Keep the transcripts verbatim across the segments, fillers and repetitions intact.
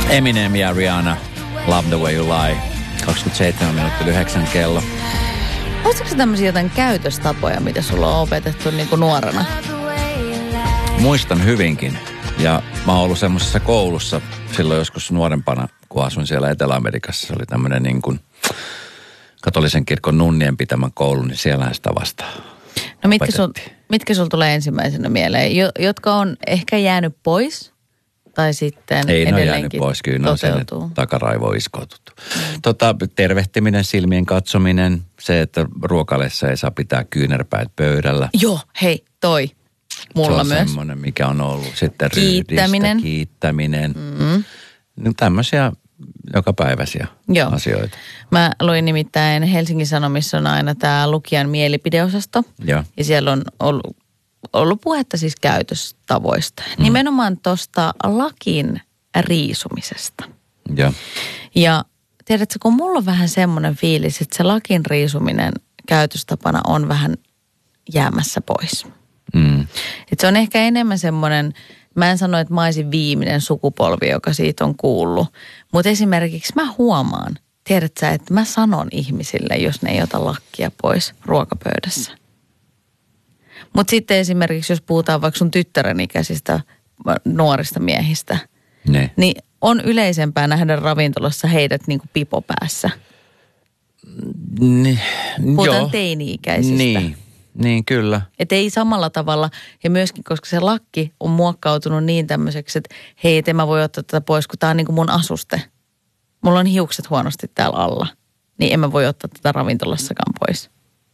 Eminem ja Rihanna, Love the Way You Lie. kaksikymmentäseitsemän minuuttia yhdeksän kello. Muistatko tämmöisiä jotain käytöstapoja, mitä sulla on opetettu niin kuin nuorena? Muistan hyvinkin. Ja mä oon ollut semmoisessa koulussa silloin joskus nuorempana, kun asuin siellä Etelä-Amerikassa. Se oli tämmöinen niin kuin katolisen kirkon nunnien pitämän koulu, niin siellähän sitä vastaan. No mitkä sul, mitkä sul tulee ensimmäisenä mieleen? Jo, jotka on ehkä jäänyt pois? Tai sitten ei ne ole jäänyt pois, kyllä ne on sen takaraivoon iskoututtu. Mm. Tota, tervehtiminen, silmien katsominen, se, että ruokalessa ei saa pitää kyynärpäät pöydällä. Joo, hei, toi. Mulla se on myös. semmoinen, mikä on ollut. Sitten kiittäminen. Ryhdistä, kiittäminen. Mm. No, tämmöisiä jokapäiväisiä Joo. asioita. Mä luin nimittäin Helsingin Sanomissa on aina tämä lukijan mielipideosasto. Joo. Ja siellä on ollut, ollut puhetta siis käytöstavoista. Mm. Nimenomaan tuosta lakin riisumisesta. Joo. Ja tiedätkö, kun mulla on vähän semmoinen fiilis, että se lakin riisuminen käytöstapana on vähän jäämässä pois. Mm. Et se on ehkä enemmän semmoinen, mä en sano, että mä olisin viimeinen sukupolvi, joka siitä on kuullut. Mutta esimerkiksi mä huomaan, tiedätkö sä, että mä sanon ihmisille, jos ne ei ota lakkia pois ruokapöydässä. Mutta sitten esimerkiksi, jos puhutaan vaikka sun tyttären ikäisistä nuorista miehistä, ne. niin on yleisempää nähdä ravintolassa heidät niin kuin pipopäässä. Ni, Puhutaan joo. teini-ikäisistä. Niin. Niin, kyllä. Että ei samalla tavalla, ja myöskin koska se lakki on muokkautunut niin tämmöiseksi, että hei, et en mä voi ottaa tätä pois, kun tää on niin kuin mun asuste. Mulla on hiukset huonosti täällä alla, niin en mä voi ottaa tätä ravintolassakaan pois.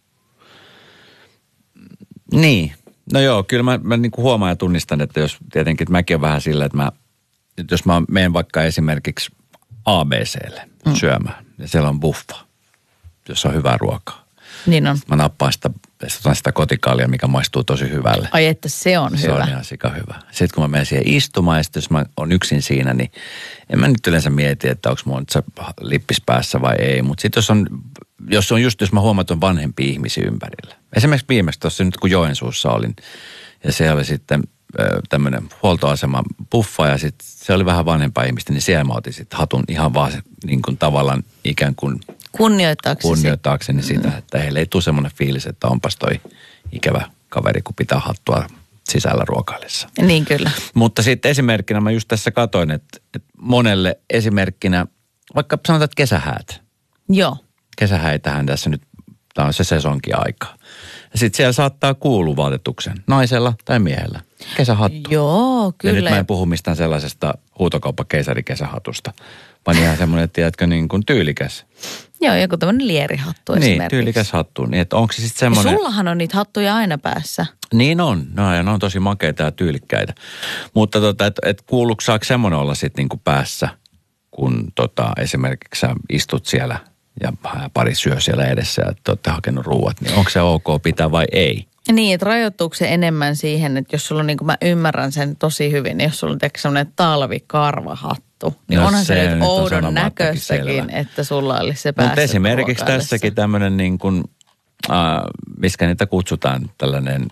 Niin. No joo, kyllä mä, mä niin kuin huomaan ja tunnistan, että jos tietenkin, että mäkin on vähän sillä, että mä, että jos mä menen vaikka esimerkiksi A B C:lle mm. syömään, ja siellä on buffa, jossa on hyvää ruokaa. Niin on. Mä nappaan sitä, sitä kotikaalia, mikä maistuu tosi hyvälle. Ai että se on se hyvä. Se on ihan sika hyvä. Sitten kun mä menen siihen istumaan ja sitten jos mä oon yksin siinä, niin en mä nyt yleensä mieti, että onko mulla nyt se lippis päässä vai ei. Mutta sitten jos on, jos on just, jos mä huomaan, että on vanhempia ihmisiä ympärillä. Esimerkiksi viimeksi tuossa nyt kun Joensuussa olin ja siellä oli sitten tämmöinen huoltoasema buffa ja sitten se oli vähän vanhempaa ihmistä, niin siellä mä otin sitten hatun ihan vaan se, niin kuin tavallaan ikään kuin Kunnioittaaksesi. Kunnioittaakseni sitä, mm. että heille ei tule semmoinen fiilis, että onpas toi ikävä kaveri, kun pitää hattua sisällä ruokaillessa. Niin kyllä. Mutta sitten esimerkkinä mä just tässä katoin, että, että monelle esimerkkinä, vaikka sanotaan, että kesähäät. Joo. Kesähäitähän tässä nyt, tämä on se sesonkin aika. Ja sitten siellä saattaa kuulua vaatetuksen naisella tai miehellä. Kesähattu. Joo, kyllä. Ja nyt mä en puhu mistään sellaisesta huutokauppakeisarikesähatusta, vaan ihan semmoinen, tiedätkö, niin kuin tyylikäs. Joo, joku tämmöinen lierihattu niin, esimerkiksi. Niin, tyylikäs hattu. Niin, että onko se sitten semmoinen... Ja sullahan on niitä hattuja aina päässä. Niin on. No ja ne on tosi makeita ja tyylikkäitä. Mutta tota, että et kuuluuko saako semmoinen olla sitten niinku päässä, kun tota, esimerkiksi sä istut siellä ja pari syö siellä edessä ja te olette hakenut ruuat, niin onko se ok pitää vai ei? Niin, että rajoittuuko se enemmän siihen, että jos sulla on, niin kuin mä ymmärrän sen tosi hyvin, niin jos sulla on teksä semmoinen talvikarvahattu, niin no onhan se, se nyt oudon on näköistäkin, että sulla olisi se päässä. Mutta esimerkiksi tässäkin tämmöinen niin kuin, äh, miskä niitä kutsutaan, tällainen,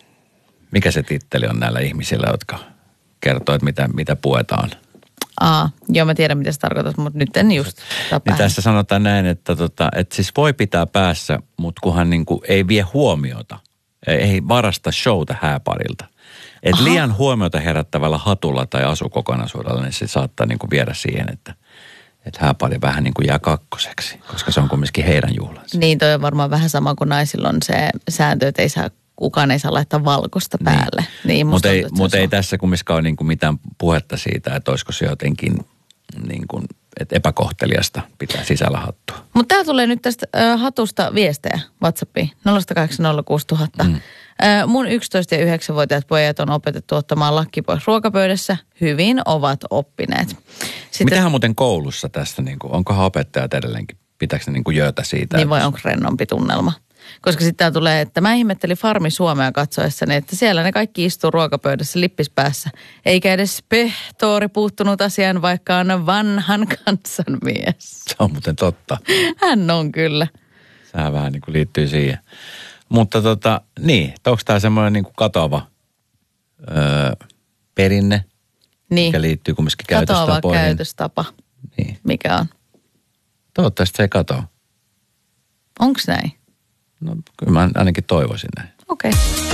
mikä se titteli on näillä ihmisillä, jotka kertoo, että mitä, mitä puetaan. Aa, joo, mä tiedän, mitä se tarkoittaa, mutta nyt en just niin tässä sanotaan näin, että, tota, että siis voi pitää päässä, mutta kunhan niin kuin ei vie huomiota. Ei varasta showta hääparilta. Että liian huomiota herättävällä hatulla tai asukokonaisuudella, niin se saattaa niin kuin viedä siihen, että, että hääpari vähän niin kuin jää kakkoseksi, koska se on kumminkin heidän juhlansa. Niin, toi on varmaan vähän sama kuin naisilla on se sääntö, että ei saa, kukaan ei saa laittaa valkoista päälle. Niin. Niin, mutta ei, mut ei tässä kumminkaan ole niin kuin mitään puhetta siitä, että olisiko se jotenkin niin kuin, että epäkohteliasta pitää sisällä hattua. Mutta tää tulee nyt tästä äh, hatusta viestejä WhatsAppiin nolla kahdeksan nolla kuusi nolla nolla nolla. Mm. Äh, mun yksitoista- ja yhdeksänvuotiaat pojat on opetettu ottamaan lakki pois ruokapöydässä. Hyvin ovat oppineet. Sitten, mitähän muuten koulussa tästä, niin kuin, onkohan opettajat edelleenkin, pitääkö ne niin kuin jöötä siitä? Niin vai onko rennompi tunnelma? Koska sitten tää tulee, että mä ihmettelin Farmi Suomea katsoessani, että siellä ne kaikki istuu ruokapöydässä lippispäässä. Eikä edes pehtoori puuttunut asiaan, vaikka on vanhan kansanmies. Se on muuten totta. Hän on kyllä. Sehän vähän niin kuin liittyy siihen. Mutta tota, niin, onko tämä semmoinen niin kuin katoava öö, perinne? niin. mikä liittyy kumminkin katoava käytöstapoihin. käytöstapa, Niin. mikä on. Toivottavasti se ei katoa. Onks näin? No kyllä mä ainakin toivoisin näin. Okei. Okay.